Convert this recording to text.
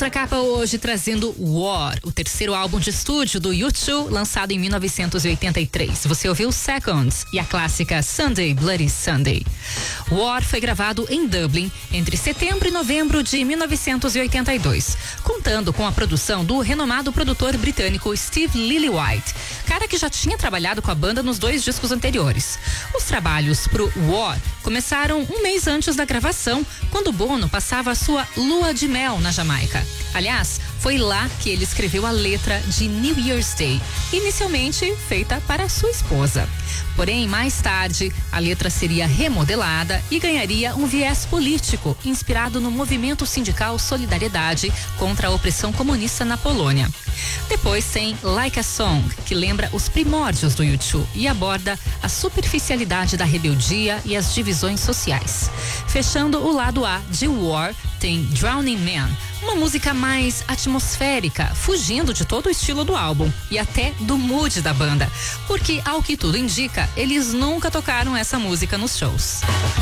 Contracapa hoje trazendo War, o terceiro álbum de estúdio do U2, lançado em 1983. Você ouviu Seconds e a clássica Sunday, Bloody Sunday. War foi gravado em Dublin entre setembro e novembro de 1982, contando com a produção do renomado produtor britânico Steve Lillywhite, cara que já tinha trabalhado com a banda nos 2 discos anteriores. Os trabalhos pro War começaram um mês antes da gravação, quando Bono passava a sua lua de mel na Jamaica. Aliás, foi lá que ele escreveu a letra de New Year's Day, inicialmente feita para sua esposa. Porém, mais tarde, a letra seria remodelada e ganharia um viés político, inspirado no movimento sindical Solidariedade contra a opressão comunista na Polônia. Depois tem Like a Song, que lembra os primórdios do U2 e aborda a superficialidade da rebeldia e as divisões sociais. Fechando o lado A de War, tem Drowning Man, uma música mais atmosférica, fugindo de todo o estilo do álbum e até do mood da banda, porque, ao que tudo indica, eles nunca tocaram essa música nos shows.